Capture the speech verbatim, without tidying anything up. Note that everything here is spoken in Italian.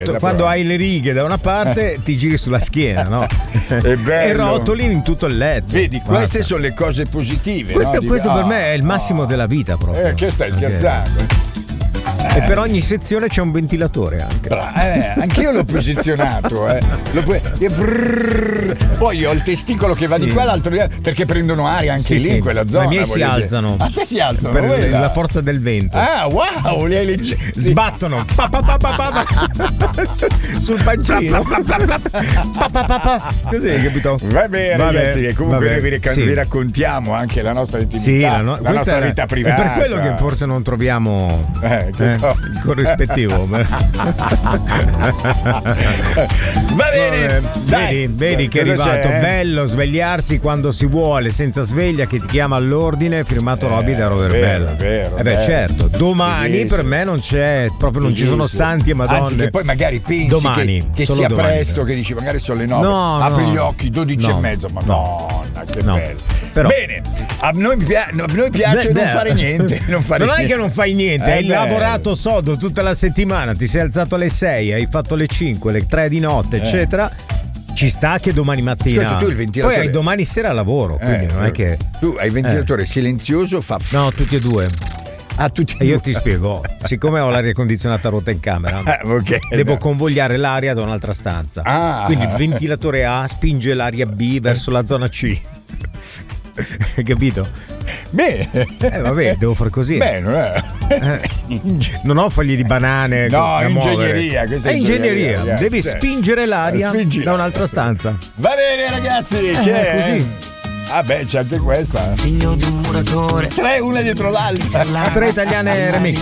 Quando hai le righe da una parte ti giri sulla schiena, no? È bello. E rotoli in tutto il letto. Vedi, Basta. queste sono le cose positive. Questo, no? questo Dico, per ah, me è il massimo ah, della vita proprio. Eh, che stai scherzando? Eh. E per ogni sezione c'è un ventilatore anche. Bra- eh, anch'io l'ho posizionato, eh. Lo puoi- e vrrr, poi ho il testicolo che va Sì. di qua all'altro di là, perché prendono aria anche Sì, lì sì. in quella zona. I miei si voglio dire. alzano. A te si alzano Per quella. la forza del vento. Ah, wow, li hai leggi- Sbattono pa, pa, pa, pa, pa, pa. sul pancino. Pa, pa, pa, pa. Così, hai capito? Va bene, Vabbè, ragazzi, e comunque vabbè, noi vi, ric- sì. vi raccontiamo anche la nostra intimità, Sì, la, no- la nostra è- vita privata. È per quello che forse non troviamo Eh, che eh, co- il corrispettivo. Va bene, Vabbè, dai. vedi, vedi che è Cosa arrivato. c'è, eh? Bello svegliarsi quando si vuole, senza sveglia che ti chiama all'ordine. Firmato Eh, Robby da Robert vero, Bella. vero, Eh beh, vero. certo. Domani Fighissimo. per me non c'è, proprio non ci sono Fighissimo. santi e madonne. Anzi, che poi magari pensi domani, che, che solo sia domani. presto, che dici magari sono le nove, No, apri no. gli occhi dodici No. e mezzo, ma No. no, che No. bello. Però- Bene, a noi, pia- a noi piace Beh, non beh. fare niente. Non, fare Non è niente. che non fai niente, Eh, hai beh. lavorato sodo tutta la settimana, ti sei alzato alle sei, hai fatto le cinque, le tre di notte, Eh. eccetera. Ci sta che domani mattina. Ascolta, tu il ventilatore- Poi hai domani sera lavoro, quindi Eh, non è che. tu hai il ventilatore silenzioso, fa f- No, tutti e due. a tutti E io due. ti spiego, siccome ho l'aria condizionata rotta in camera, Eh, ok. devo convogliare l'aria da un'altra stanza. Ah. Quindi il ventilatore A spinge l'aria B verso la zona C. Hai capito? Bene. Eh vabbè, devo fare così. Beh, non è. Eh, non ho fogli di banane No, da muovere. ingegneria, questa è è ingegneria, ingegneria, devi sì. spingere l'aria Spingi. da un'altra stanza. Va bene, ragazzi, che è è così. Ah, beh, c'è anche questa. Figlio di un muratore. Tre, una dietro l'altra. Tre italiane remix.